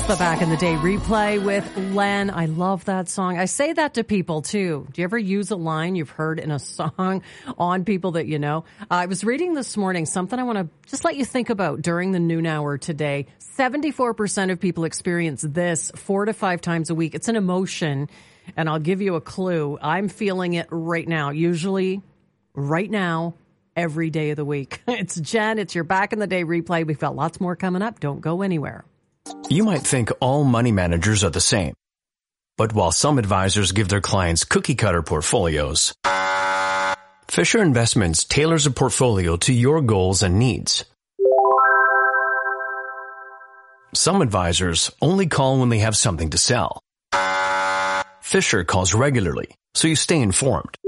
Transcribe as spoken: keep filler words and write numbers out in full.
The Back in the Day replay with Len. I love that song. I say that to people too. Do you ever use a line you've heard in a song on people that you know? Uh, I was reading this morning something I want to just let you think about during the noon hour today. seventy-four percent of people experience this four to five times a week. It's an emotion, and I'll give you a clue. I'm feeling it right now, usually right now, every day of the week. It's Jen. It's your Back in the Day replay. We've got lots more coming up. Don't go anywhere. You might think all money managers are the same. But while some advisors give their clients cookie-cutter portfolios, Fisher Investments tailors a portfolio to your goals and needs. Some advisors only call when they have something to sell. Fisher calls regularly, so you stay informed.